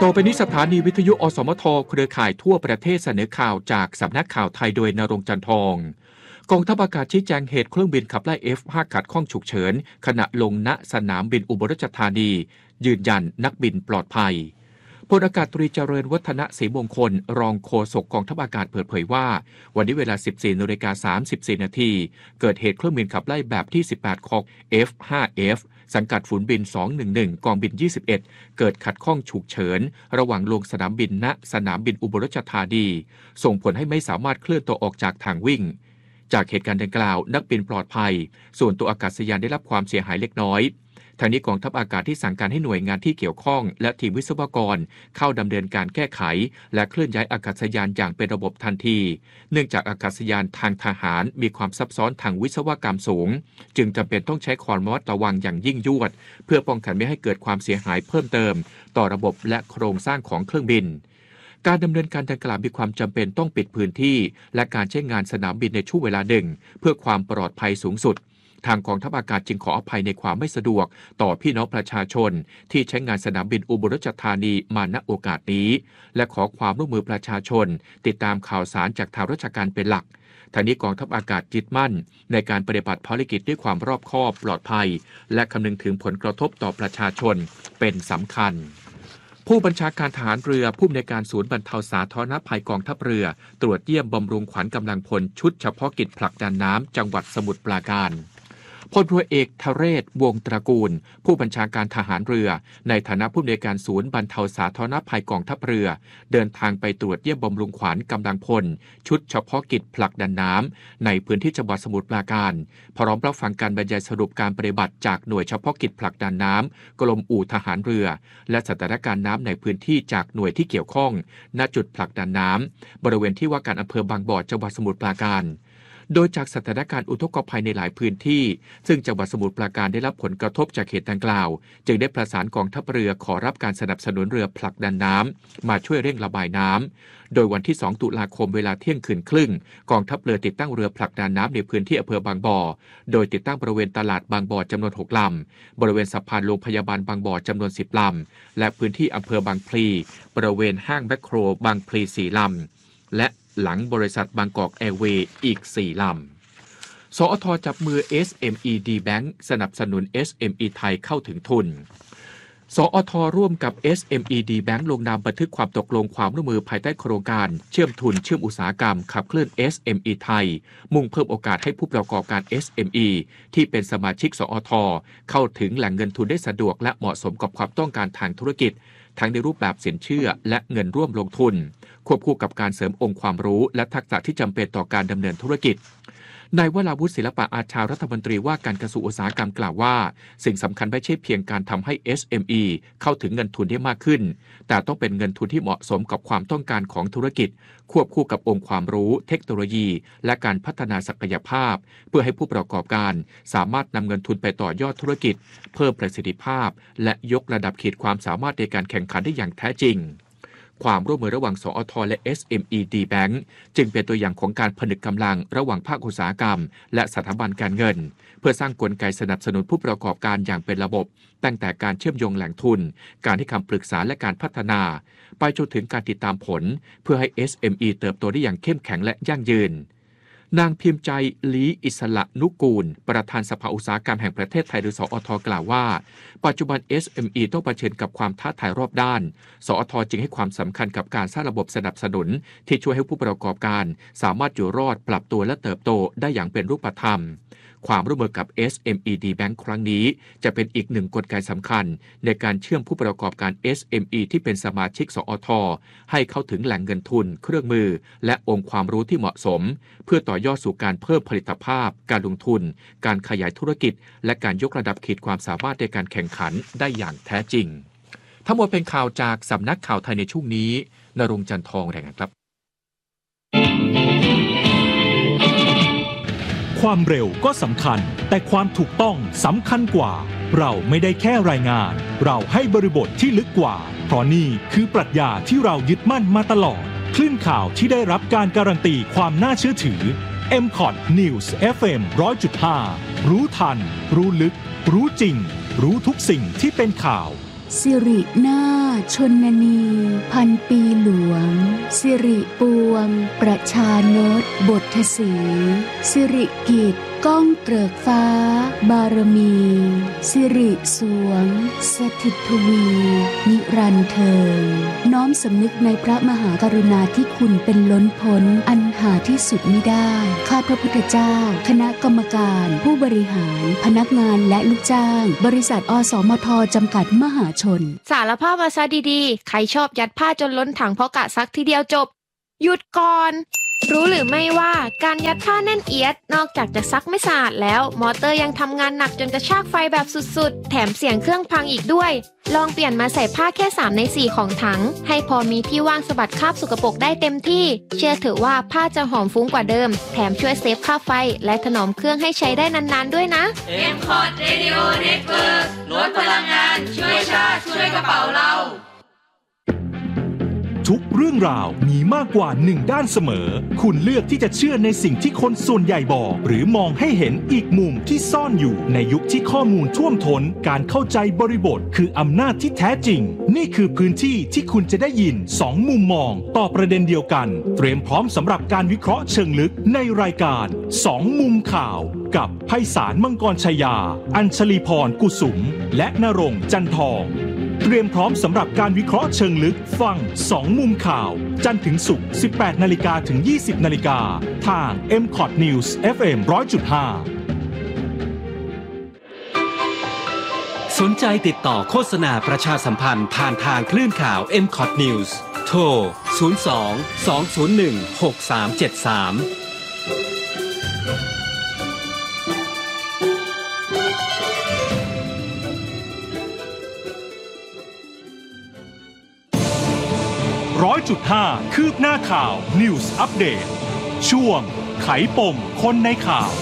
ต่อไปนี้สถานีวิทยุอสมทเครือข่ายทั่วประเทศเสนอข่าวจากสำนักข่าวไทยโดยณรงค์ จันทอง กองทัพอากาศชี้แจงเหตุเครื่องบินขับไล่ F5 ขัดข้องฉุกเฉินขณะลงณสนามบินอุบลราชธานียืนยันนักบินปลอดภัยพลอากาศตรีเจริญวัฒนะศรีมงคลรองโฆษกกองทัพอากาศเปิดเผยว่าวันนี้เวลา 14:34 น.เกิดเหตุเครื่องบินขับไล่แบบที่ 18 คอก F5F สังกัดฝูนบิน 211 กองบิน 21 เกิดขัดข้องฉุกเฉินระหว่างลงสนามบินณสนามบินอุบลราชธานีส่งผลให้ไม่สามารถเคลื่อนตัวออกจากทางวิ่งจากเหตุการณ์ดังกล่าวนักบินปลอดภัยส่วนตัวอากาศยานได้รับความเสียหายเล็กน้อยทางนี้กองทัพอากาศที่สั่งการให้หน่วยงานที่เกี่ยวข้องและทีมวิศวกรเข้าดำเนินการแก้ไขและเคลื่อนย้ายอากาศยานอย่างเป็นระบบทันทีเนื่องจากอากาศยานทางทหารมีความซับซ้อนทางวิศวกรรมสูงจึงจำเป็นต้องใช้ความระมัดระวังอย่างยิ่งยวดเพื่อป้องกันไม่ให้เกิดความเสียหายเพิ่มเติมต่อระบบและโครงสร้างของเครื่องบินการดำเนินการดังกล่าวมีความจำเป็นต้องปิดพื้นที่และการใช้งานสนามบินในช่วงเวลาหนึ่งเพื่อความปลอดภัยสูงสุดทางกองทัพอากาศจึงขออภัยในความไม่สะดวกต่อพี่น้องประชาชนที่ใช้งานสนามบินอุบลราชธานีมาณโอกาสนี้และขอความร่วมมือประชาชนติดตามข่าวสารจากทางราชการเป็นหลักทางนี้กองทัพอากาศยึดมั่นในการปฏิบัติภารกิจด้วยความรอบคอบปลอดภัยและคำนึงถึงผลกระทบต่อประชาชนเป็นสำคัญผู้บัญชาการทหารเรือผู้อำนวยการศูนย์บรรเทาสาธารณภัยกองทัพเรือตรวจเยี่ยมบำรุงขวัญกำลังพลชุดเฉพาะกิจผลักดันน้ำจังหวัดสมุทรปราการพลเรือเอกทเรศวงศ์ตระกูลผู้บัญชาการทหารเรือในฐานะผู้อำนวยการศูนย์บรรเทาสาธารณภัยกองทัพเรือเดินทางไปตรวจเยี่ยมบำรุงขวัญกำลังพลชุดเฉพาะกิจผลักดันน้ำในพื้นที่จังหวัดสมุทรปราการพร้อมรับฟังการบรรยายสรุปการปฏิบัติจากหน่วยเฉพาะกิจผลักดันน้ำกรมอู่ทหารเรือและสถานการณ์น้ำในพื้นที่จากหน่วยที่เกี่ยวข้องณจุดผลักดันน้ำบริเวณที่ว่าการอำเภอบางบ่อจังหวัดสมุทรปราการโดยจากสถานการณ์อุทกภัยในหลายพื้นที่ซึ่งจังหวัดสมุทรปราการได้รับผลกระทบจากเหตุดังกล่าวจึงได้ประสานกองทัพเรือขอรับการสนับสนุนเรือผลักดันน้ำมาช่วยเร่งระบายน้ำโดยวันที่ 2 ตุลาคมเวลาเที่ยงคืนครึ่งกองทัพเรือติดตั้งเรือผลักดันน้ำในพื้นที่อำเภอบางบ่อโดยติดตั้งบริเวณตลาดบางบ่อจำนวน6ลำบริเวณสะพานโรงพยาบาลบางบ่อจำนวน10ลำและพื้นที่อำเภอบางพลีบริเวณห้างแมคโครบางพลี4ลำและหลังบริษัทบางกอกแอร์เวย์อีก4ลำสอท.จับมือ SME Bank สนับสนุน SME ไทยเข้าถึงทุนสอท.ร่วมกับ SME Bank ลงนามบันทึกความตกลงความร่วมมือภายใต้โครงการเชื่อมทุนเชื่อมอุตสาหกรรมขับเคลื่อน SME ไทยมุ่งเพิ่มโอกาสให้ผู้ประกอบการ SME ที่เป็นสมาชิกสอท.เข้าถึงแหล่งเงินทุนได้สะดวกและเหมาะสมกับความต้องการทางธุรกิจทั้งในรูปแบบสินเชื่อและเงินร่วมลงทุนควบคู่กับการเสริมองค์ความรู้และทักษะที่จำเป็นต่อการดำเนินธุรกิจนายวราวุฒิศิลปะอาชารัฐมนตรีว่าการกระทรวงอุตสาหกรรมกล่าวว่าสิ่งสำคัญไม่ใช่เพียงการทำให้ SME เข้าถึงเงินทุนได้มากขึ้นแต่ต้องเป็นเงินทุนที่เหมาะสมกับความต้องการของธุรกิจควบคู่กับองค์ความรู้เทคโนโลยีและการพัฒนาศักยภาพเพื่อให้ผู้ประกอบการสามารถนำเงินทุนไปต่อยอดธุรกิจเพิ่มประสิทธิภาพและยกระดับขีดความสามารถในการแข่งขันได้อย่างแท้จริงความร่วมมือระหว่างสอท.และ SME Bank จึงเป็นตัวอย่างของการผนึกกำลังระหว่างภาคอุตสาหกรรมและสถาบันการเงินเพื่อสร้างกลไกสนับสนุนผู้ประกอบการอย่างเป็นระบบตั้งแต่การเชื่อมโยงแหล่งทุนการให้คำปรึกษาและการพัฒนาไปจนถึงการติดตามผลเพื่อให้ SME เติบโตได้อย่างเข้มแข็งและยั่งยืนนางพิมพ์ใจลีอิสระนุกูลประธานสภาอุตสาหกรรมแห่งประเทศไทยหรือสอท.กล่าวว่าปัจจุบัน SME ต้องเผชิญกับความท้าทายรอบด้านสอท.จึงให้ความสำคัญกับการสร้างระบบสนับสนุนที่ช่วยให้ผู้ประกอบการสามารถอยู่รอดปรับตัวและเติบโตได้อย่างเป็นรูปธรรมความร่วมมือกับ SME Bank ครั้งนี้จะเป็นอีกหนึ่งกลไกสำคัญในการเชื่อมผู้ประกอบการ SME ที่เป็นสมาชิกสอท.ให้เข้าถึงแหล่งเงินทุนเครื่องมือและองค์ความรู้ที่เหมาะสมเพื่อต่อยอดสู่การเพิ่มผลิตภาพการลงทุนการขยายธุรกิจและการยกระดับขีดความสามารถในการแข่งขันได้อย่างแท้จริงทั้งหมดเป็นข่าวจากสำนักข่าวไทยในช่วงนี้ณรงค์ จันทองรายงานครับความเร็วก็สำคัญแต่ความถูกต้องสำคัญกว่าเราไม่ได้แค่รายงานเราให้บริบทที่ลึกกว่าเพราะนี่คือปรัชญาที่เรายึดมั่นมาตลอดคลื่นข่าวที่ได้รับการการันตีความน่าเชื่อถือ MCOT News FM 100.5 รู้ทันรู้ลึกรู้จริงรู้ทุกสิ่งที่เป็นข่าวสิรินาถชนนีพันปีหลวงสิริปวงประชานตบทสีสิริกิจก้องเกริกฟ้าบารมีสิริสวงสถิตทวีนิรันดร์เทิงน้อมสำนึกในพระมหากรุณาธิคุณเป็นล้นพ้นอันหาที่สุดมิได้ข้าพระพุทธเจ้าคณะกรรมการผู้บริหารพนักงานและลูกจ้างบริษัทอสมทจำกัดมหาชนสารภาพมาซะดีๆใครชอบยัดผ้าจนล้นถังเพราะกะซักทีเดียวจบหยุดก่อนรู้หรือไม่ว่าการยัดผ้าแน่นเอียดนอกจากจะซักไม่สะอาดแล้วมอเตอร์ยังทำงานหนักจนกระชากไฟแบบสุดๆแถมเสียงเครื่องพังอีกด้วยลองเปลี่ยนมาใส่ผ้าแค่3 ใน 4ของถังให้พอมีที่ว่างสะบัดคราบสกปรกได้เต็มที่เชื่อเถอะว่าผ้าจะหอมฟุ้งกว่าเดิมแถมช่วยเซฟค่าไฟและถนอมเครื่องให้ใช้ได้นานๆด้วยนะ M-Cot Radio Network ลดพลังงานช่วยชาติช่วยกระเป๋าเราทุกเรื่องราวมีมากกว่า1ด้านเสมอคุณเลือกที่จะเชื่อในสิ่งที่คนส่วนใหญ่บอกหรือมองให้เห็นอีกมุมที่ซ่อนอยู่ในยุคที่ข้อมูลท่วมท้นการเข้าใจบริบทคืออำนาจที่แท้จริงนี่คือพื้นที่ที่คุณจะได้ยิน2มุมมองต่อประเด็นเดียวกันเตรียมพร้อมสำหรับการวิเคราะห์เชิงลึกในรายการ2มุมข่าวกับไพศาลมังกรชยาอัญชลีพรกุสุมและณรงค์จันทองเตรียมพร้อมสำหรับการวิเคราะห์เชิงลึกฟัง2มุมข่าวจันทร์ถึงศุกร์ 18:00 นถึง 20:00 นทาง M-Cot News FM 100.5 สนใจติดต่อโฆษณาประชาสัมพันธ์ผ่านทางคลื่นข่าว M-Cot News โทร 02-201-6373 100.5 คืบหน้าข่าว News Update ช่วงไขปมคนในข่าว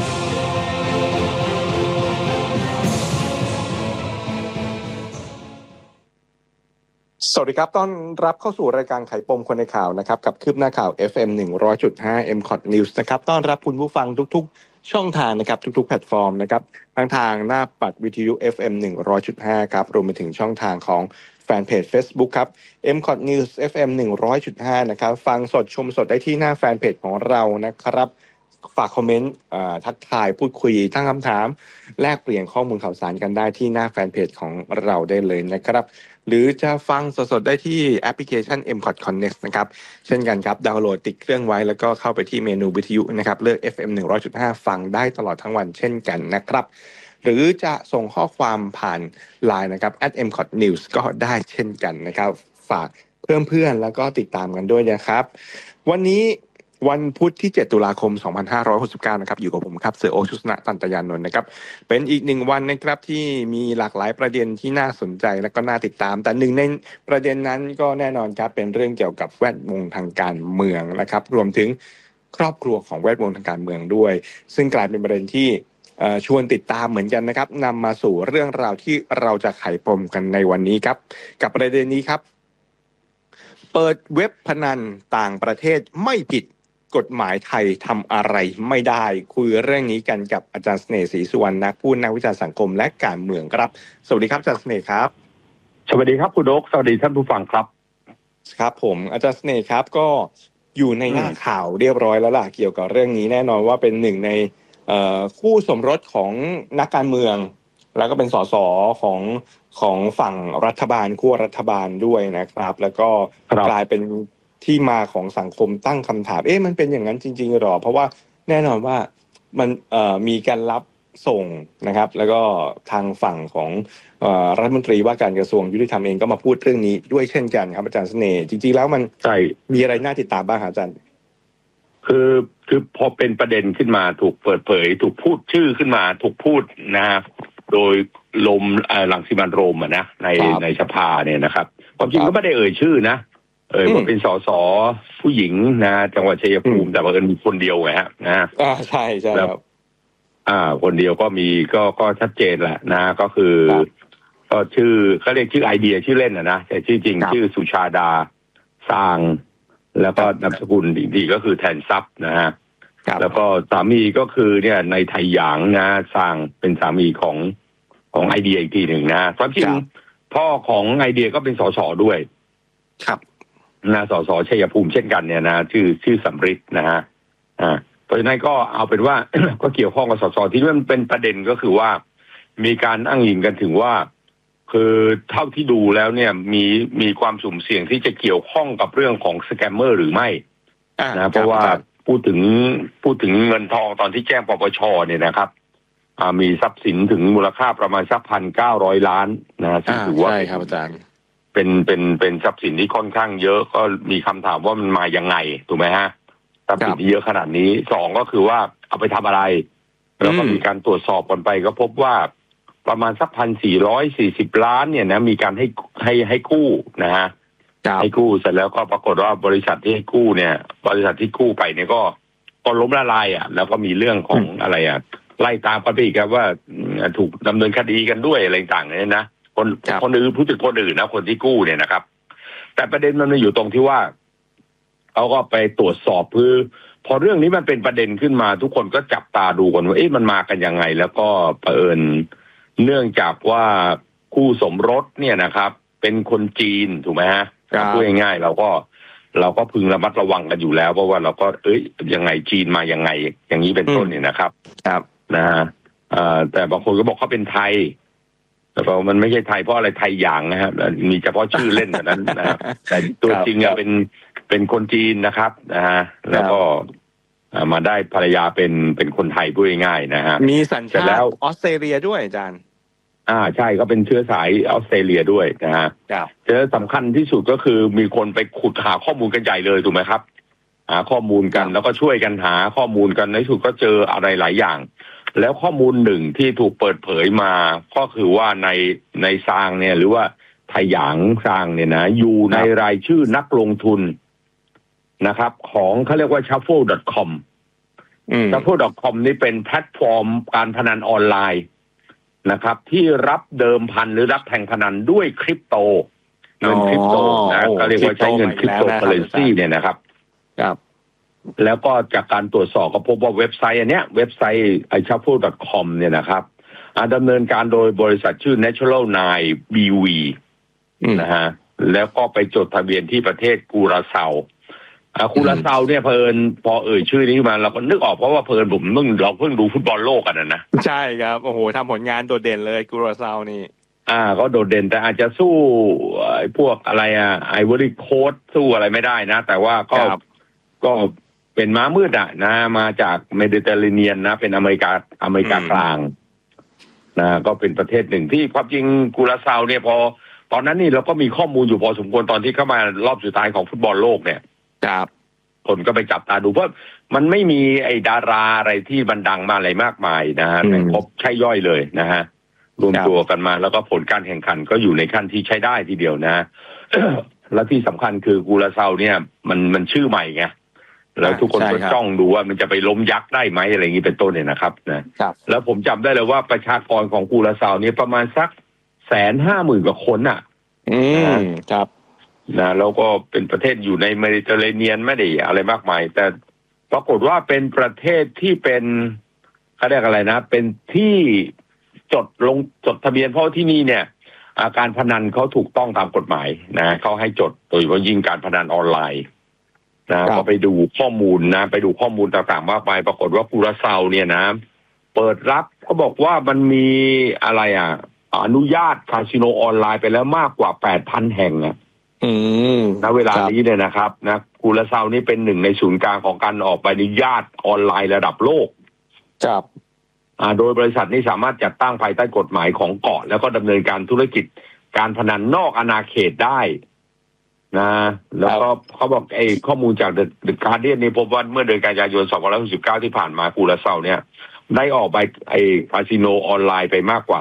สวัสดีครับต้อนรับเข้าสู่รายการไขปมคนในข่าวนะครับกับคืบหน้าข่าว FM 100.5 M-Cot News นะครับต้อนรับคุณผู้ฟังทุกๆช่องทางนะครับทุกๆแพลตฟอร์มนะครับทั้งทางหน้าปัดวิทยุ FM 100.5 ครับรวมไปถึงช่องทางของแฟนเพจ Facebook ครับ M-Cot News FM 100.5 นะครับฟังสดชมสดได้ที่หน้าแฟนเพจของเรานะครับฝากคอมเมนต์ทักทายพูดคุยตั้งคำถามแลกเปลี่ยนข้อมูลข่าวสารกันได้ที่หน้าแฟนเพจของเราได้เลยนะครับหรือจะฟังสดๆได้ที่แอปพลิเคชัน M-Cot Connect นะครับเช่นกันครับดาวน์โหลดติดเครื่องไว้แล้วก็เข้าไปที่เมนูวิทยุนะครับเลือก FM 100.5 ฟังได้ตลอดทั้งวันเช่นกันนะครับหรือจะส่งข้อความผ่าน LINE นะครับ @mcotnews ก็ได้เช่นกันนะครับฝากเพื่อนๆแล้วก็ติดตามกันด้วยนะครับวันนี้วันพุธที่7ตุลาคม2569นะครับอยู่กับผมครับเสือโอชุสนะตันตยานนท์นะครับเป็นอีก1วันนะครับที่มีหลากหลายประเด็นที่น่าสนใจและก็น่าติดตามแต่หนึ่งในประเด็นนั้นก็แน่นอนครับเป็นเรื่องเกี่ยวกับแวดวงทางการเมืองนะครับรวมถึงครอบครัวของแวดวงทางการเมืองด้วยซึ่งกลายเป็นประเด็นที่ชวนติดตามเหมือนกันนะครับนำมาสู่เรื่องราวที่เราจะไขปมกันในวันนี้ครับกับประเด็นนี้ครับเปิดเว็บพนันต่างประเทศไม่ผิดกฎหมายไทยทำอะไรไม่ได้คุยเรื่องนี้กันกับอาจารย์เสน่ห์ศรีสุวรรณนักพูดนักวิจารณ์สังคมและการเมืองครับสวัสดีครับอาจารย์เสน่ห์ครับสวัสดีครับคุณโอ๊คสวัสดีท่านผู้ฟังครับครับผมอาจารย์เสน่ห์ครับก็อยู่ในหน้าข่าวเรียบร้อยแล้วล่ะเกี่ยวกับเรื่องนี้แน่นอนว่าเป็นหนึ่งในคู่สมรสของนักการเมืองแล้วก็เป็นสสของฝั่งรัฐบาลขั้วรัฐบาลด้วยนะครับแล้วก็กลายเป็นที่มาของสังคมตั้งคำถามมันเป็นอย่างนั้นจริงๆหรอเพราะว่าแน่นอนว่ามันมีการรับส่งนะครับแล้วก็ทางฝั่งของรัฐมนตรีว่าการกระทรวงยุติธรรมเองก็มาพูดเรื่องนี้ด้วยเช่นกันครับอาจารย์เสน่ห์จริงๆแล้วมันมีอะไรน่าติดตามบ้างอาจารย์คือพอเป็นประเด็นขึ้นมาถูกเปิดเผยถูกพูดชื่อขึ้นมาถูกพูดนะโดยลมรังสิมันต์โรมนะในสภาเนี่ยนะครับความจริงก็ไม่ได้เอ่ยชื่อนะว่าเป็นสสผู้หญิงนะจังหวัดชัยภูมิแต่บังเอิญมีคนเดียวไงฮะนะใช่ใช่ครับคนเดียวก็มีก็ชัดเจนแหละนะก็คือก็ชื่อเขาเรียกชื่อไอเดียชื่อเล่นนะแต่ชื่อจริงชื่อสุชาดาสร้างแล้วก็นามสกุลดีก็คือแทนทรัพย์นะฮะแล้วก็สามีก็คือเนี่ยในไทยหยางนะสร้างเป็นสามีของไอเดียอีกทีหนึ่งนะความจริงพ่อของไอเดียก็เป็นสสด้วยครับนะสสชัยภูมิเช่นกันเนี่ยนะชื่อสำริดนะฮะเพราะฉะนั้นก็เอาเป็นว่า ก็เกี่ยวข้องกับสสที่มันเป็นประเด็นก็คือว่ามีการอ้างอิงกันถึงว่าคือเท่าที่ดูแล้วเนี่ยมีความสุ่มเสี่ยงที่จะเกี่ยวข้องกับเรื่องของสแกมเมอร์หรือไม่นะเพราะว่าพูดถึงเงินทองตอนที่แจ้งปปชเนี่ยนะครับมีทรัพย์สินถึงมูลค่าประมาณสัก1,900 ล้านนะซึ่งถือว่าใช่ครับอาจารย์เป็นทรัพย์สินที่ค่อนข้างเยอะก็มีคำถามว่ามันมายังไงถูกไหมฮะทรัพย์สินที่เยอะขนาดนี้2ก็คือว่าเอาไปทำอะไรแล้วก็มีการตรวจสอบกันไปก็พบว่าประมาณสัก1,440 ล้านเนี่ยนะมีการให้กู้นะฮะให้กู้เสร็จแล้วก็ปรากฏว่าบริษัทที่ให้กู้เนี่ยบริษัทที่กู้ไปเนี่ยก็ล้มละลายแล้วก็มีเรื่องของอะไรไล่ตามกันไปอีกครับว่าถูกดำเนินคดีกันด้วยอะไรต่างๆเนี่ยนะคนอื่นพูดถึงคนอื่นนะคนที่กู้เนี่ยนะครับแต่ประเด็นมันอยู่ตรงที่ว่าเขาก็ไปตรวจสอบพอเรื่องนี้มันเป็นประเด็นขึ้นมาทุกคนก็จับตาดูกันว่ามันมากันยังไงแล้วก็เผอิญเนื่องจากว่าคู่สมรสเนี่ยนะครับเป็นคนจีนถูกไหมฮะพูดง่ายๆเราก็พึงระมัดระวังกันอยู่แล้วเพราะว่าเราก็ยังไงจีนมายังไงอย่างนี้เป็นต้นเนี่ยนะครับนะฮะแต่บางคนก็บอกเขาเป็นไทยแต่พอมันไม่ใช่ไทยเพราะอะไรไทยอย่างนะครับมีเฉพาะชื่อเล่นแบบนั้นนะแต่ตัวจริงเป็นคนจีนนะครับนะฮะแล้วก็มาได้ภรรยาเป็นคนไทยพูดง่ายๆนะฮะมีสัญชาติออสเตรเลียด้วยอาจารย์ใช่ก็เป็นเชื้อสายออสเตรเลียด้วยนะฮะแต่สำคัญที่สุดก็คือมีคนไปขุดหาข้อมูลกันใหญ่เลยถูกไหมครับหาข้อมูลกันแล้วก็ช่วยกันหาข้อมูลกันในที่สุดก็เจออะไรหลายอย่างแล้วข้อมูลหนึ่งที่ถูกเปิดเผยมาก็คือว่าในซางเนี่ยหรือว่าไทยหยางซางเนี่ยนะอยู่ในรายชื่อนักลงทุนนะครับของเขาเรียกว่า shuffle.com shuffle.com นี่เป็นแพลตฟอร์มการพนันออนไลน์นะครับที่รับเดิมพันหรือรับแทงพนันด้วยคริปโตเงินคริปโตนะก็เรียกว่าใช้เงินคริปโตเคอเรนซีเนี่ยนะครับแล้วก็จากการตรวจสอบก็พบว่าเว็บไซต์อันเนี้ยเว็บไซต์ shuffle.com เนี่ยนะครับดำเนินการโดยบริษัทชื่อ Natural 9 BV นะฮะแล้วก็ไปจดทะเบียนที่ประเทศกูราเซาคูราเซาเนี่ยเพลินพอชื่อนี้มาเราก็นึกออกเพราะว่าเพลินเราเพิ่งดูฟุตบอลโลกกันนะใช่ครับโอ้โหทำผลงานโดดเด่นเลยคูราเซานี่ก็โดดเด่นแต่อาจจะสู้พวกอะไรไอวอรี่โค้ดสู้อะไรไม่ได้นะแต่ว่าก็เป็นม้ามืดนะมาจากเมดิเตอร์เรเนียนนะเป็นอเมริกากลางนะก็เป็นประเทศหนึ่งที่ความจริงคูราเซาเนี่ยพอตอนนั้นนี่เราก็มีข้อมูลอยู่พอสมควรตอนที่เข้ามารอบสุดท้ายของฟุตบอลโลกเนี่ยคนก็ไปจับตาดูเพราะมันไม่มีไอ้ดาราอะไรที่บันดังมาอะไรมากมายนะฮะแต่ครบใช่ย่อยเลยนะฮะรวมตัวกันมาแล้วก็ผลการแข่งขันก็อยู่ในขั้นที่ใช้ได้ทีเดียวนะ และที่สำคัญคือคูราเซาเนี่ยมันชื่อใหม่ไงแล้วทุกคนก็จ้องดูว่ามันจะไปล้มยักษ์ได้ไหมอะไรอย่างนี้เป็นต้นเนี่ยนะครับนะแล้วผมจำได้เลยว่าประชากรของคูราเซาเนี่ยประมาณสัก150,000 กว่าคนครับนะแล้วก็เป็นประเทศอยู่ในเมดิเตอร์เรเนียนไม่ได้อะไรมากมายแต่ปรากฏว่าเป็นประเทศที่เป็นเขาเรียกอะไรนะเป็นที่จดทะเบียนเพราะที่นี่เนี่ยการพนันเขาถูกต้องตามกฎหมายนะเขาให้จดโดยเฉพาะยิ่งการพนันออนไลน์นะก็ไปดูข้อมูลนะไปดูข้อมูลต่างๆมากมายปรากฏว่าคูราเซาเนี่ยนะเปิดรับเขาบอกว่ามันมีอะไรอนุญาตคาสิโนออนไลน์ไปแล้วมากกว่า 8,000 แห่งณเวลานี้เนี่ยนะครับนะคูราเซานี่เป็นหนึ่งในศูนย์กลางของการออกใบอนุญาตออนไลน์ระดับโลกครับโดยบริษัทนี้สามารถจัดตั้งภายใต้กฎหมายของเกาะแล้วก็ดำเนินการธุรกิจการพนันนอกอาณาเขตได้นะแล้วก็เขาบอกข้อมูลจากเดอะการ์เดียนนี่พบว่าเมื่อเดือนกันยายน2569ที่ผ่านมาคูราเซาเนี่ยได้ออกใบคาสิโนออนไลน์ไปมากกว่า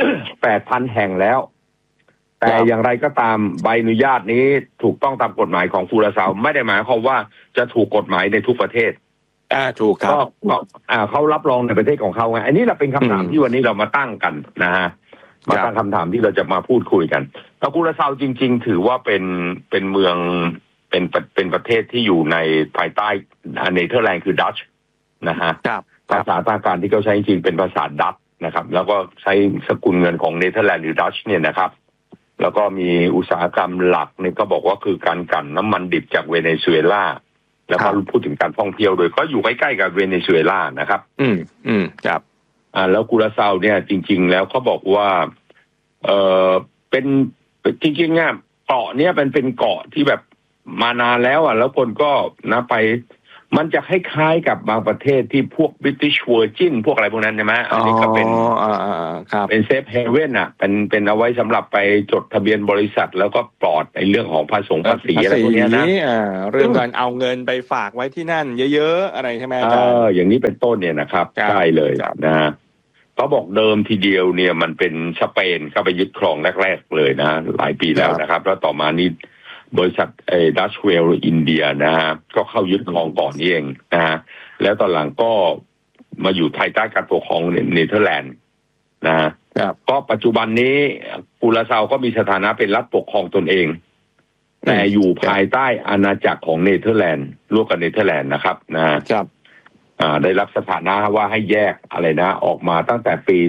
8,000 แห่งแล้วแต่อย่างไรก็ตามใบอนุญาตนี้ถูกต้องตามกฎหมายของคูราเซาไม่ได้หมายความว่าจะถูกกฎหมายในทุกประเทศถูกครับก็เขารับรองในประเทศของเขาไงอันนี้เราเป็นคำถามที่วันนี้เรามาตั้งกันนะฮะมาตั้งคำถามที่เราจะมาพูดคุยกันคูราเซาจริงๆถือว่าเป็นเมืองเป็นประเทศที่อยู่ในภายใต้เนเธอร์แลนด์คือดัตช์นะฮะภาษาทางการที่เขาใช้จริงเป็นภาษาดัตช์นะครับแล้วก็ใช้สกุลเงินของเนเธอร์แลนด์หรือดัตช์เนี่ยนะครับแล้วก็มีอุตสาหกรรมหลักเนี่ยก็บอกว่าคือการกลั่นน้ำมันดิบจากเวเนซุเอลาแล้วก็พูดถึงการท่องเที่ยวโดยก็อยู่ใกล้ๆกับเวเนซุเอลานะครับครับแล้วกุราซาวเนี่ยจริงๆแล้วเขาบอกว่าเป็นจริงๆเนี่ยเกาะเนี้ยเป็นเกาะที่แบบมานานแล้วแล้วคนก็นะไปมันจะคล้ายๆกับบางประเทศที่พวก British Virgin พวกอะไรพวกนั้นใช่ไหมอันนี้ก็เป็นเซฟเฮเว่นเป็นเอาไว้สำหรับไปจดทะเบียนบริษัทแล้วก็ปลอดในเรื่องของภาษีอะไรพวกนี้นะเรื่องการเอาเงินไปฝากไว้ที่นั่นเยอะๆอะไรใช่ไหมอาจารย์อย่างนี้เป็นต้นเนี่ยนะครับใช่เลยนะเขาบอกเดิมทีเดียวเนี่ยมันเป็นสเปนเข้าไปยึดครองแรกๆเลยนะหลายปีแล้วนะครับแล้วต่อมานี้บริษัทดัชเวลอินเดียนะฮะก็เข้ายึดครองก่อนเองนะฮะแล้วตอนหลังก็มาอยู่ภายใต้การปกครองเนเธอร์แลนด์นะฮะก็ปัจจุบันนี้กุราซาวก็มีสถานะเป็นรัฐปกครองตนเองแต่อยู่ภายใต้อาณาจักรของเนเธอร์แลนด์ร่วมกับเนเธอร์แลนด์นะครับนะครับได้รับสถานะว่าให้แยกอะไรนะออกมาตั้งแต่ปี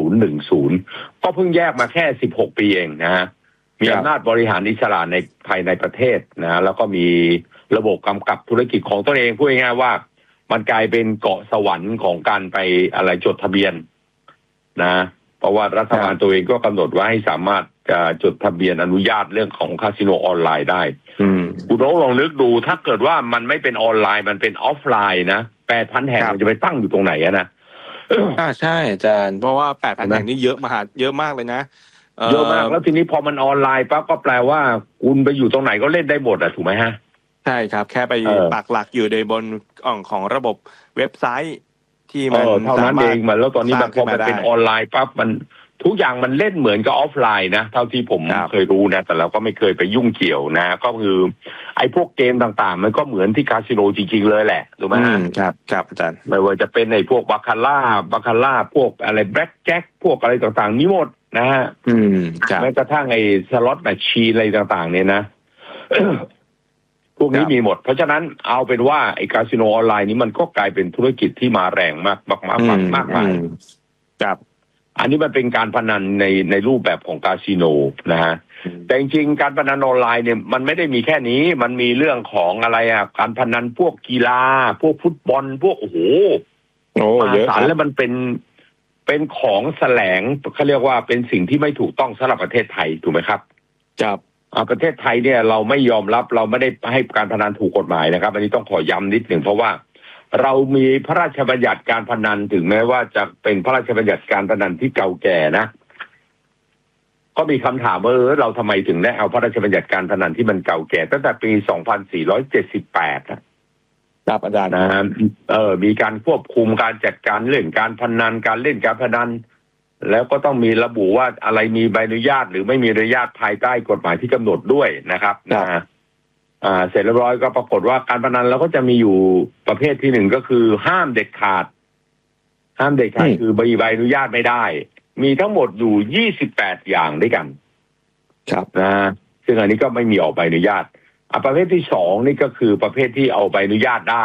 2010ก็เพิ่งแยกมาแค่16ปีเองนะฮะมีอำนาจบริหารอิสระในภายในประเทศนะแล้วก็มีระบบกำกับธุรกิจของตนเองพูดง่ายๆว่ามันกลายเป็นเกาะสวรรค์ของการไปอะไรจดทะเบียนนะเพราะว่ารัฐบาลตัวเองก็กำหนดว่าให้สามารถจะจดทะเบียนอนุญาตเรื่องของคาสิโนออนไลน์ได้คุณลองนึกดูถ้าเกิดว่ามันไม่เป็นออนไลน์มันเป็นออฟไลน์นะ 8,000 แห่งมันจะไปตั้งอยู่ตรงไหนนะใช่อาจารย์เพราะว่า 8,000 แห่งนี่เยอะมากเลยนะเยอะมากแล้วทีนี้พอมันออนไลน์ปั๊บก็แปลว่าคุณไปอยู่ตรงไหนก็เล่นได้หมดถูกไหมฮะใช่ครับแค่ไปปักหลักอยู่ในบนของระบบเว็บไซต์ที่มันเท่านั้นเองมันแล้วตอนนี้มันพอมันเป็นออนไลน์ปั๊บมันทุกอย่างมันเล่นเหมือนกับออฟไลน์นะเท่าที่ผมเคยรู้นะแต่เราก็ไม่เคยไปยุ่งเกี่ยวนะก็คือไอ้พวกเกมต่างๆมันก็เหมือนที่คาสิโนจริงๆเลยแหละถูกไหมครับอาจารย์ไม่ว่าจะเป็นในพวกบาคาร่าพวกอะไรแบล็คแจ็คพวกอะไรต่างๆมีหมดนะฮะแม้กระทั่งไอ้สล็อตแมชชีนอะไรต่างๆเนี่ยนะ พวกนี้มีหมดเพราะฉะนั้นเอาเป็นว่าไอ้คาสิโนออนไลน์นี้มันก็กลายเป็นธุรกิจที่มาแรงมากครับอันนี้มันเป็นการพนันในรูปแบบของคาสิโนนะฮะแต่จริงๆการพนันออนไลน์เนี่ยมันไม่ได้มีแค่นี้มันมีเรื่องของอะไรการพนันพวกกีฬาพวกฟุตบอลพวกโอ้โหมหาศาลแล้วมันเป็นของแสลงเขาเรียกว่าเป็นสิ่งที่ไม่ถูกต้องสำหรับประเทศไทยถูกไหมครับครับประเทศไทยเนี่ยเราไม่ยอมรับเราไม่ได้ให้การพนันถูกกฎหมายนะครับอันนี้ต้องขอย้ำนิดหนึ่งเพราะว่าเรามีพระราชบัญญัติการพนันถึงแม้ว่าจะเป็นพระราชบัญญัติการพนันที่เก่าแก่นะก็มีคำถามว่าเราทำไมถึงได้เอาพระราชบัญญัติการพนันที่มันเก่าแก่ตั้งแต่ปี2478 ครับอาจารย์นะมีการควบคุมการจัดการเรื่องการพนันการเล่นการพนันแล้วก็ต้องมีระบุว่าอะไรมีใบอนุญาตหรือไม่มีอนุญาตภายใต้กฎหมายที่กำหนดด้วยนะครับเสร็จเรียบร้อยก็ปรากฏว่าการพนันเราก็จะมีอยู่ประเภทที่หนึ่งก็คือห้ามเด็ดขาดคือใบอนุญาตไม่ได้มีทั้งหมดอยู่28อย่างด้วยกันครับนะซึ่งอันนี้ก็ไม่มีออกใบอนุญาตประเภทที่2นี่ก็คือประเภทที่เอาใบอนุญาตได้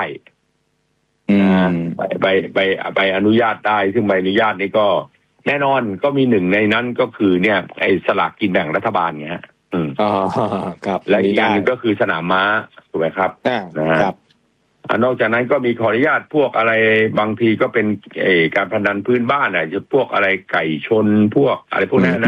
ใบอนุญาตได้ซึ่งใบอนุญาตนี้ก็แน่นอนก็มีหนึ่งในนั้นก็คือเนี่ยไอ้สลากกินแบ่งรัฐบาลไงฮะครับและอีกอย่างนึงก็คือสนามม้าถูกไหมครับนะครับนอกจากนั้นก็มีขออนุญาตพวกอะไรบางทีก็เป็นการพนันพื้นบ้านจะพวกอะไรไก่ชนพวกอะไรพวกนั้นนะ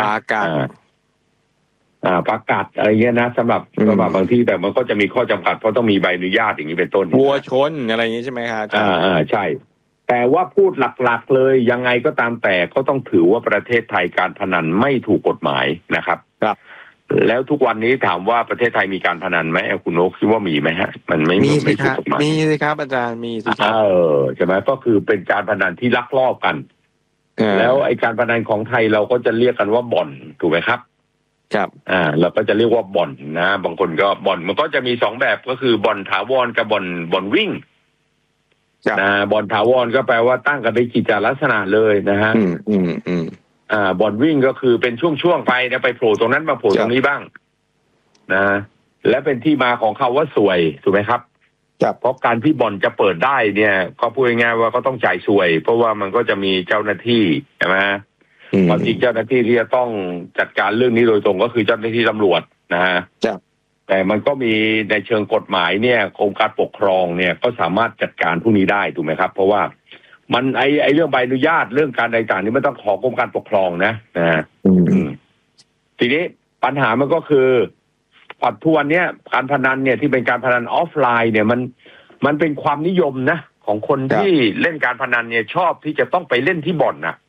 ประกาศอะไรเงี้ยนะสำหรับบางที่แต่มันก็จะมีข้อจำกัดเพราะต้องมีใบอนุญาตอย่างนี้เป็นต้นวัวชนอะไรอย่างนี้ใช่ไหมครับใช่แต่ว่าพูดหลักๆเลยยังไงก็ตามแต่ก็ต้องถือว่าประเทศไทยการพนันไม่ถูกกฎหมายนะครับแล้วทุกวันนี้ถามว่าประเทศไทยมีการพนันไหมคุณโอ๊คคิดว่ามีไหมฮะมันไม่ถูกกฎหมายมีสิครับอาจารย์มีสิครับใช่ไหมก็คือเป็นการพนันที่ลักลอบกันแล้วไอ้การพนันของไทยเราก็จะเรียกกันว่าบ่อนถูกไหมครับครับเราก็จะเรียกว่าบ่อนนะบางคนก็บ่อนมันก็จะมี2แบบก็คือบ่อนถาวรกับบ่อนวิ่งนะบ่อนถาวรก็แปลว่าตั้งกันเป็นกิจลักษณะเลยนะฮะบ่อนวิ่งก็คือเป็นช่วงๆไปนะไปโผล่ตรงนั้นมาโผล่ตรงนี้บ้างนะและเป็นที่มาของคำว่าสวยถูกไหมครับเพราะการที่บ่อนจะเปิดได้เนี่ยก็พูดง่ายๆว่าก็ต้องจ่ายสวยเพราะว่ามันก็จะมีเจ้าหน้าที่ใช่ไหมความจริงเจ้าหน้าที่ที่จะต้องจัดการเรื่องนี้โดยตรงก็คือเจ้าหน้าที่ตำรวจนะฮะแต่มันก็มีในเชิงกฎหมายเนี่ยกรมการปกครองเนี่ยก็สามารถจัดการพวกนี้ได้ถูกไหมครับเพราะว่ามันไอเรื่องใบอนุญาตเรื่องการใดต่างนี่มันต้องขอกรมการปกครองนะทีนี้ปัญหามันก็คือปัจจุบันเนี่ยการพนันเนี่ยที่เป็นการพนันออฟไลน์เนี่ยมันเป็นความนิยมนะของคนที่เล่นการพนันเนี่ยชอบที่จะต้องไปเล่นที่บ่อนนะ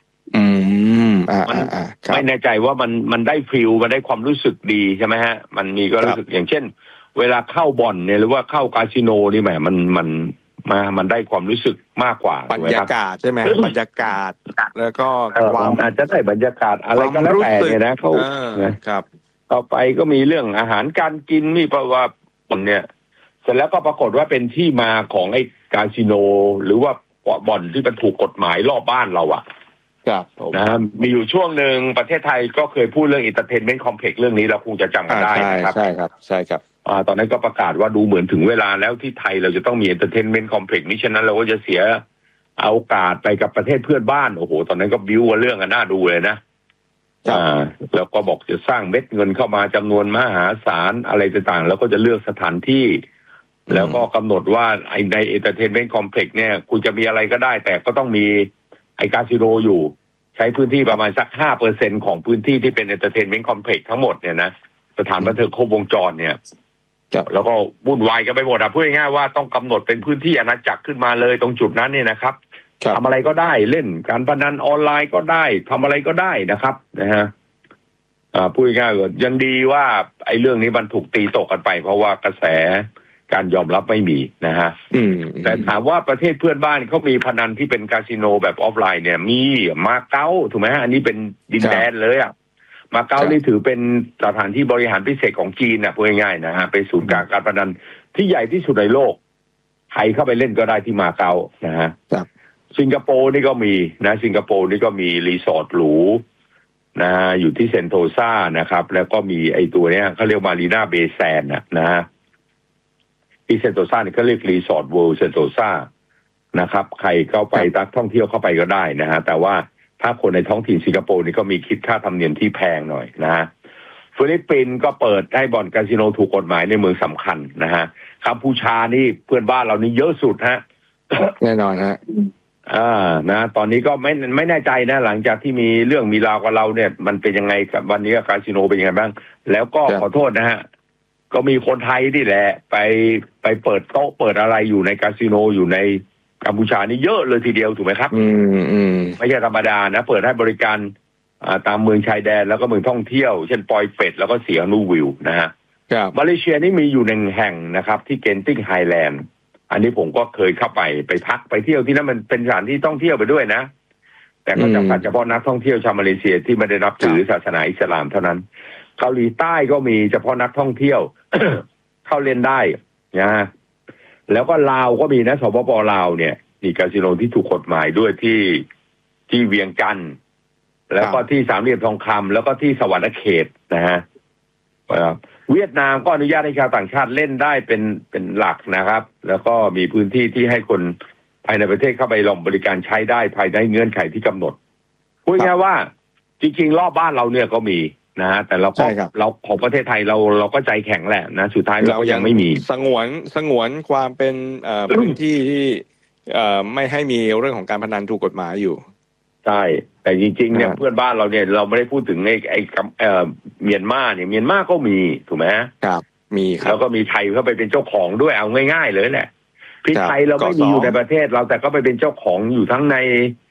ไม่แน่ใจว่ามันได้ฟีลมันได้ความรู้สึกดีใช่ไหมฮะมันมีก็รู้สึกอย่างเช่นเวลาเข้าบ่อนเนี่ยหรือว่าเข้าคาสิโนนี่แหมมันได้ความรู้สึกมากกว่าบรรยากาศใช่ไหมบรรยากาศแล้วก็ความอาจจะได้บรรยากาศอะไรก็แล้วแต่เนี่ยนะเขาครับต่อไปก็มีเรื่องอาหารการกินมีประวัติเนี่ยเสร็จแล้วก็ปรากฏว่าเป็นที่มาของไอ้คาสิโนหรือว่าบ่อนที่มันถูกกฎหมายรอบบ้านเราอะนะมีอยู่ช่วงหนึ่งประเทศไทยก็เคยพูดเรื่อง Entertainment Complex เรื่องนี้เราคงจะจำกันได้นะครับใช่ครับตอนนั้นก็ประกาศว่าดูเหมือนถึงเวลาแล้วที่ไทยเราจะต้องมี Entertainment Complex มิฉะนั้นเราก็จะเสียโอกาสไปกับประเทศเพื่อนบ้านโอ้โหตอนนั้นก็บิ้วเรื่องกันน่าดูเลยนะแล้วก็บอกจะสร้างเม็ดเงินเข้ามาจำนวนมหาศาลอะไรต่างๆแล้วก็จะเลือกสถานที่แล้วก็กำหนดว่าใน Entertainment Complex เนี่ยคุณจะมีอะไรก็ได้แต่ก็ต้องมีไอ้คาสิโนอยู่ใช้พื้นที่ประมาณสัก 5% ของพื้นที่ที่เป็น Entertainment Complex ทั้งหมดเนี่ยนะสถานบันเทิงครบวงจรเนี่ยแล้วก็วุ่นวายกันไปหมดพูดง่ายๆว่าต้องกำหนดเป็นพื้นที่อาณาจักรขึ้นมาเลยตรงจุดนั้นเนี่ยนะครับทำอะไรก็ได้เล่นการพนันออนไลน์ก็ได้ทำอะไรก็ได้นะครับนะฮะพูดง่ายๆยังดีว่าไอ้เรื่องนี้มันถูกตีตกกันไปเพราะว่ากระแสการยอมรับไม่มีนะฮะแต่ถามว่าประเทศเพื่อนบ้านเขามีพนันที่เป็นคาสิโนแบบออฟไลน์เนี่ยมีมาเก๊าถูกไหมฮะอันนี้เป็นดินแดนเลยอ่ะมาเก๊านี่ถือเป็นสถานที่บริหารพิเศษของจีนนะพูดง่ายๆนะฮะเป็นศูนย์กลางการพนันที่ใหญ่ที่สุดในโลกใครเข้าไปเล่นก็ได้ที่มาเก๊านะฮะสิงคโปร์นี่ก็มีนะสิงคโปร์นี่ก็มีรีสอร์ทหรูนะอยู่ที่เซนโตซานะครับแล้วก็มีไอ้ตัวเนี้ยเขาเรียกมารีนาเบย์แซนนะฮะที่เซนโตซาเนี่ยเขาเรียกรีสอร์ทเวิลด์เซนโตซานะครับใครเข้าไปนักท่องเที่ยวเข้าไปก็ได้นะฮะแต่ว่าถ้าคนในท้องถิ่นสิงคโปร์นี่ก็มีคิดค่าธรรมเนียมที่แพงหน่อยนะฮะฟิลิปปินส์ก็เปิดให้บ่อนคาสิโนถูกกฎหมายในเมืองสำคัญนะฮะกัมพูชานี่เพื่อนบ้านเรานี่เยอะสุดฮะแน่นอนฮะนะตอนนี้ก็ไม่แน่ใจนะหลังจากที่มีเรื่องมีราวกับเราเนี่ยมันเป็นยังไงกับวันนี้คาสิโนเป็นยังไงบ้างแล้วก็ขอโทษนะฮะก็มีคนไทยนี่แหละไปเปิดโต๊ะเปิดอะไรอยู่ในคาสิโนอยู่ในกัมพูชานี่เยอะเลยทีเดียวถูกไหมครับไม่ใช่ธรรมดานะเปิดให้บริการตามเมืองชายแดนแล้วก็เมืองท่องเที่ยวเช่นปอยเป็ดแล้วก็เสียนูวิวนะฮะมาเลเซียนี่มีอยู่หนึ่งแห่งนะครับที่เกนติ้งไฮแลนด์อันนี้ผมก็เคยเข้าไปพักไปเที่ยวที่นั่นมันเป็นสถานที่ท่องเที่ยวไปด้วยนะแต่ก็จำกัดเฉพาะนักท่องเที่ยวชาวมาเลเซียที่ไม่ได้นับถือศาสนาอิสลามเท่านั้นเกาหลีใต้ก็มีเฉพาะนักท่องเที่ยว เข้าเล่นได้นะแล้วก็ลาวก็มีนะสปป.ลาวเนี่ยนี่คาสิโนที่ถูกกฎหมายด้วยที่เวียงจันทร์แล้วก็ที่สามเหลี่ยมทองคำแล้วก็ที่สวรรณเขตนะฮะเวียดนามก็อนุญาตให้ชาวต่างชาติเล่นได้เป็นหลักนะครับแล้วก็มีพื้นที่ที่ให้คนภายในประเทศเข้าไปลงบริการใช้ได้ภายในเงื่อนไขที่กำหนดพูดง่ายว่าจริงๆรอบบ้านเราเนี่ยก็มีนะฮะแต่เราของประเทศไทยเราก็ใจแข็งแหละนะสุดท้ายเราก็ยังไม่มีสงวนความเป็นพื้นที่ที่ไม่ให้มีเรื่องของการพนันถูกกฎหมายอยู่ใช่แต่จริงๆเนี่ยเพื่อนบ้านเราเนี่ยเราไม่ได้พูดถึงไอ้เมียนมาเนี่ยเมียนมาก็มีถูกไหมครับมีครับแล้วก็มีไทยเข้าไปเป็นเจ้าของด้วยเอาง่ายๆเลยแหละพี่ไทยเราไม่มีอยู่ในประเทศเราแต่ก็ไปเป็นเจ้าของอยู่ทั้งใน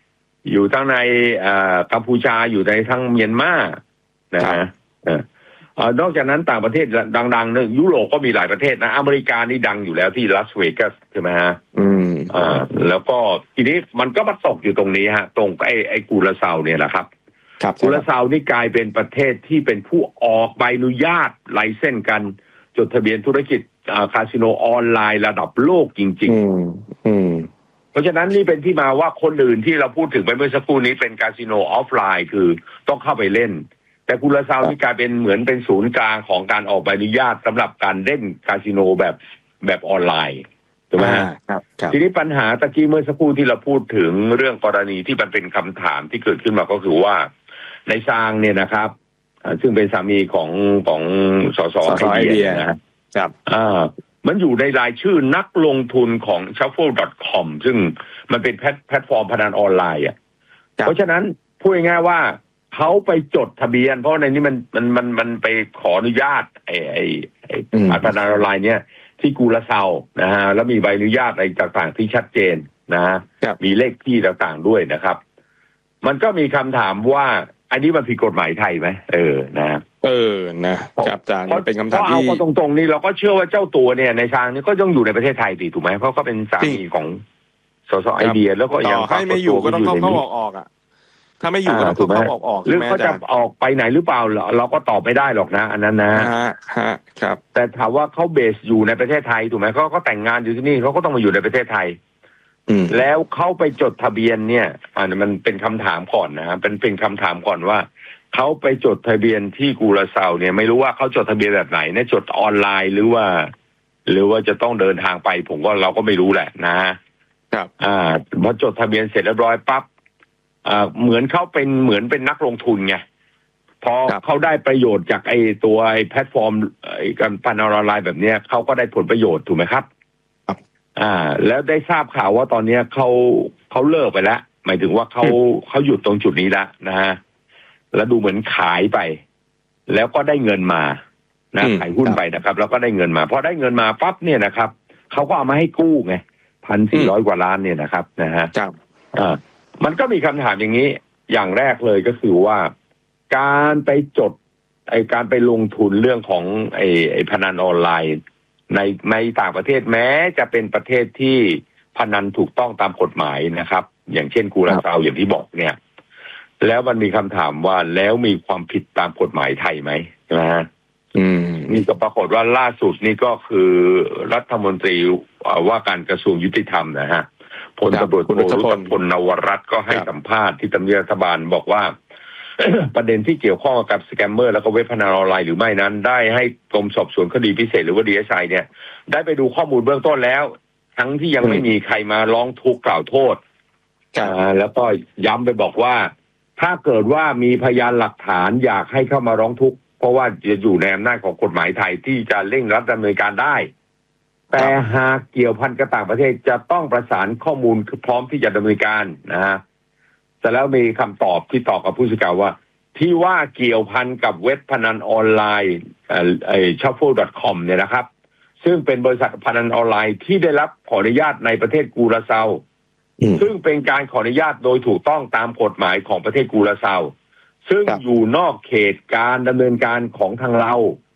กัมพูชาอยู่ในทั้งเมียนมานะฮะนอกจากนั้นต่างประเทศดังๆเนี่ยยุโรปก็มีหลายประเทศนะอเมริกานี่ดังอยู่แล้วที่ลาสเวกัสใช่ไหมฮะแล้วก็ทีนี้มันก็มาตกอยู่ตรงนี้ฮะตรงไอ้กูราเซาเนี่ยแหละครับกูราเซานี่กลายเป็นประเทศที่เป็นผู้ออกใบอนุญาตไลเซนส์กันจดทะเบียนธุรกิจคาสิโนออนไลน์ระดับโลกจริงๆเพราะฉะนั้นนี่เป็นที่มาว่าคนอื่นที่เราพูดถึงไปเมื่อสักครู่นี้เป็นคาสิโนออฟไลน์คือต้องเข้าไปเล่นแต่กูราเซานี่กลายเป็นเหมือนเป็นศูนย์กลางของการออกใบอนุญาตสำหรับการเล่นคาสิโนแบบออนไลน์ถูกไหมฮะครับทีนี้ปัญหาตะกี้เมื่อสักครู่ที่เราพูดถึงเรื่องกรณีที่มันเป็นคำถามที่เกิดขึ้นมาก็คือว่าในซางเนี่ยนะครับซึ่งเป็นสามีของสสไอเดียนะครับมันอยู่ในรายชื่อนักลงทุนของ shuffle.com ซึ่งมันเป็นแพลตฟอร์มพนันออนไลน์เพราะฉะนั้นพูดง่ายๆว่าเขาไปจดทะเบียนเพราะในนี้มันไปขออนุญาตไอ้พนันออนไลน์เนี่ยที่กูละเซานะฮะแล้วมีใบอนุญาตอะไรต่างๆที่ชัดเจนนะฮะมีเลขที่ต่างๆด้วยนะครับมันก็มีคำถามว่าอันนี้มันผิดกฎหมายไทยไหมนะครับอาจารย์เป็นคำถามที่เอาตรงๆนี่เราก็เชื่อว่าเจ้าตัวเนี่ยในทางนี้ก็ต้องอยู่ในประเทศไทยดีถูกไหมเพราะเขาเป็นสามีของสสไอเดียแล้วก็ยังให้ไม่อยู่ก็ต้องเข้าออกถ้าไม่อยู่ก็ต้องเข้าออกหรือเขาจะออกไปไหนหรือเปล่าเราก็ตอบไม่ได้หรอกนะอันนั้นนะครับแต่ถามว่าเขาเบสอยู่ในประเทศไทยถูกไหมเขาก็แต่งงานอยู่ที่นี่เขาก็ต้องมาอยู่ในประเทศไทยแล้วเขาไปจดทะเบียนเนี่ยมันเป็นคำถามก่อนนะเป็นคำถามก่อนว่าเขาไปจดทะเบียนที่กูละเซาเนี่ยไม่รู้ว่าเขาจดทะเบียนแบบไหนเนี่ยจดออนไลน์หรือว่าจะต้องเดินทางไปผมก็เราก็ไม่รู้แหละนะครับพอจดทะเบียนเสร็จเรียบร้อยปั๊บเหมือนเขาเป็นนักลงทุนไงพอเขาได้ประโยชน์จากไอ้ตัวแพลตฟอร์มการพนันออนไลน์แบบเนี้ยเขาก็ได้ผลประโยชน์ถูกไหมครับแล้วได้ทราบข่าวว่าตอนนี้เขาเลิกไปแล้วหมายถึงว่าเขาหยุดตรงจุดนี้แล้วนะฮะแล้วดูเหมือนขายไปแล้วก็ได้เงินมานะขายหุ้นไปนะครับแล้วก็ได้เงินมาพอได้เงินมาปั๊บเนี่ยนะครับเขาก็เอามาให้กู้ไง1,400 กว่าล้านเนี่ยนะครับนะฮะมันก็มีคำถามอย่างนี้อย่างแรกเลยก็คือว่าการไปจดการไปลงทุนเรื่องของไอ้พนันออนไลน์ในต่างประเทศแม้จะเป็นประเทศที่พนันถูกต้องตามกฎหมายนะครับอย่างเช่นกูละเซาอย่างที่บอกเนี่ยแล้วมันมีคำถามว่าแล้วมีความผิดตามกฎหมายไทยไหมนะฮะนี่ก็ปรากฏว่าล่าสุดนี่ก็คือรัฐมนตรีว่าการกระทรวงยุติธรรมนะฮะพลตำรวจโทรุตพลนวรัตน์ก็ให้สัมภาษณ์ที่ทำเนียบรัฐบาลบอกว่า ประเด็นที่เกี่ยวข้องกับสแกมเมอร์แล้วก็เว็บพนันออนไลน์หรือไม่นั้นได้ให้กรมสอบสวนคดีพิเศษหรือว่า DSI เนี่ยได้ไปดูข้อมูลเบื้องต้นแล้วทั้งที่ยังไม่มีใครมาร้องทุกข์กล่าวโทษแล้วก็ย้ำไปบอกว่าถ้าเกิดว่ามีพยานหลักฐานอยากให้เข้ามาร้องทุกข์เพราะว่าจะอยู่ในอำนาจของกฎหมายไทยที่จะเร่งรัดดำเนินการได้แต่หากเกี่ยวพันกับต่างประเทศจะต้องประสานข้อมูลพร้อมที่จะดำเนินการนะฮะแต่แล้วมีคำตอบที่ตอบกับผู้สื่อข่าวว่าที่ว่าเกี่ยวพันกับเว็บพนันออนไลน์shuffle.com เนี่ยนะครับซึ่งเป็นบริษัทพนันออนไลน์ที่ได้รับขออนุญาตในประเทศกูละเซาซึ่งเป็นการขออนุญาตโดยถูกต้องตามกฎหมายของประเทศกูละเซาซึ่งอยู่นอกเขตการดำเนินการของทางเรา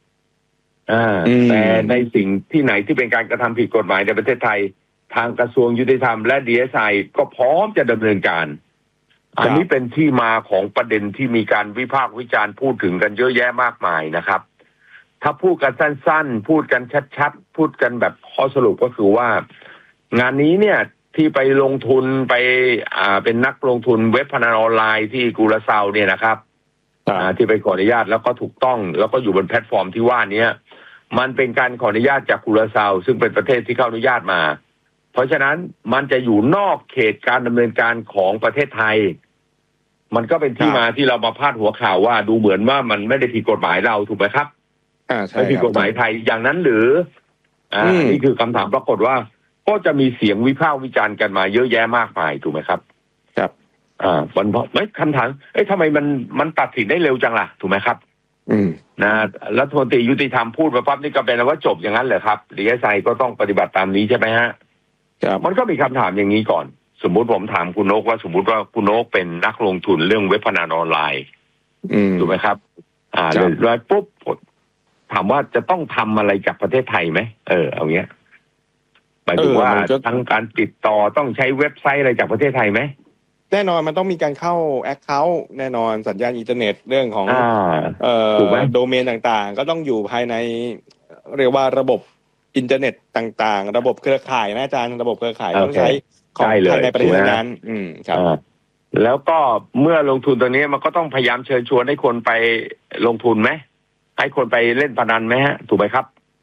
แต่ในสิ่งที่ไหนที่เป็นการกระทำผิดกฎหมายในประเทศไทยทางกระทรวงยุติธรรมและ DSI ก็พร้อมจะดำเนินการอันนี้เป็นที่มาของประเด็นที่มีการวิพากษ์วิจารณ์พูดถึงกันเยอะแยะมากมายนะครับถ้าพูดกันสั้นๆพูดกันชัดๆพูดกันแบบข้อสรุปก็คือว่างานนี้เนี่ยที่ไปลงทุนไปเป็นนักลงทุนเว็บพนันออนไลน์ที่กูละเซาเนี่ยนะครับที่ไปขออนุญาตแล้วก็ถูกต้องแล้วก็อยู่บนแพลตฟอร์มที่ว่านี้มันเป็นการขออนุญาตจากกูละเซาซึ่งเป็นประเทศที่เข้าอนุญาตมาเพราะฉะนั้นมันจะอยู่นอกเขตการดำเนินการของประเทศไทยมันก็เป็นที่มาที่เรามาพาดหัวข่าวว่าดูเหมือนว่ามันไม่ได้ผิดกฎหมายเราถูกไหมครับไม่ผิดกฎหมายไทยอย่างนั้นหรือนี่คือคำถามปรากฏว่าก็จะมีเสียงวิพากษ์วิจารณ์กันมาเยอะแยะมากมายถูกไหมครับครับมันเพราะไม่คำถามทำไมมันตัดสินได้เร็วจังล่ะถูกไหมครับนะรัฐมนตรียุติธรรมพูดมาปั๊บนี่ก็เป็นว่าจบอย่างนั้นเหรอครับDSIก็ต้องปฏิบัติตามนี้ใช่ไหมฮะมันก็มีคำถามอย่างนี้ก่อนสมมุติผมถามคุณนกว่าสมมุติว่าคุณนกเป็นนักลงทุนเรื่องเว็บพนันออนไลน์ถูกไหมครับแล้วปุ๊บถามว่าจะต้องทำอะไรกับประเทศไทยไหมเอาเงี้ยหมายถึงว่าทั้งการติดต่อต้องใช้เว็บไซต์อะไรจากประเทศไทยไหมแน่นอนมันต้องมีการเข้าแอคเคาท์แน่นอนสัญญาณอินเทอร์เน็ตเรื่องของโดเมนต่างๆก็ต้องอยู่ภายในเรียกว่าระบบอินเทอร์เน็ตต่างๆระบบเครือข่ายนะอาจารย์ระบบเครือข่ายต้องใช้ของภายในประเทศนั้นครับแล้วก็เมื่อลงทุนตรงนี้มันก็ต้องพยายามเชิญชวนให้คนไปลงทุนไหมให้คนไปเล่นพนันไหมฮะถูกไหมครับ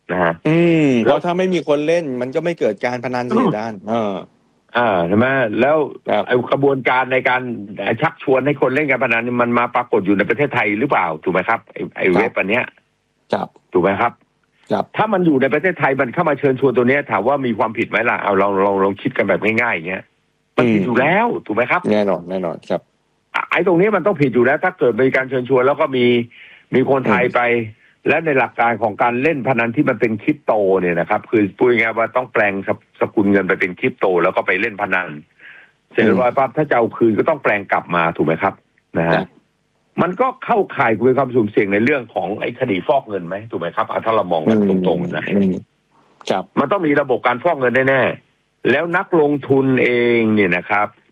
นะฮะเพราะถ้าไม่มีคนเล่นมันก็ไม่เกิดการพนันเสียด้านใช่ไหมแล้วไอ้กระบวนการในการชักชวนให้คนเล่นการพนันมันมาปรากฏอยู่ในประเทศไทยหรือเปล่าถูกไหมครับไอ้เว็บอันเนี้ยถูกไหมครับถ้ามันอยู่ในประเทศไทยมันเข้ามาเชิญชวนตัวเนี้ยถามว่ามีความผิดไหมล่ะเอาลองคิดกันแบบง่ายๆอย่างเงี้ยมันผิดอยู่แล้วถูกไหมครับแน่นอนครับไอ้ตรงนี้มันต้องผิดอยู่แล้วถ้าเกิดมีการเชิญชวนแล้วก็มีคนไทยไปและในหลักการของการเล่นพนันที่มันเป็นคริปโตเนี่ยนะครับคือพูดง่ายๆว่าต้องแปลงสกุลเงินไปเป็นคริปโตแล้วก็ไปเล่นพนันเสร็จแล้วปั๊บถ้าจะเอาคืนก็ต้องแปลงกลับมาถูกไหมครับนะฮะมันก็เข้าข่ายมีความสุ่มเสี่ยงในเรื่องของไอ้คดีฟอกเงินไหมถูกไหมครับถ้าเรามองกันตรงๆนะครับมันต้องมีระบบการฟอกเงินแน่ๆแล้วนักลงทุนเองเนี่ยนะครับ